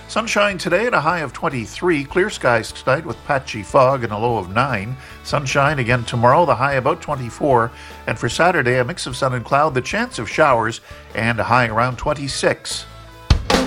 Sunshine today at a high of 23. Clear skies tonight with patchy fog and a low of 9. Sunshine again tomorrow, the high about 24. And for Saturday, a mix of sun and cloud, the chance of showers, and a high around 26.